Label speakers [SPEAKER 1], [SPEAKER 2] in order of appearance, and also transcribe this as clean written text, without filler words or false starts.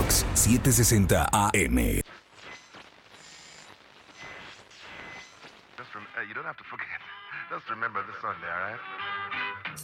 [SPEAKER 1] Kicks 760 AM.
[SPEAKER 2] You don't have to forget. Just remember this Sunday, all right?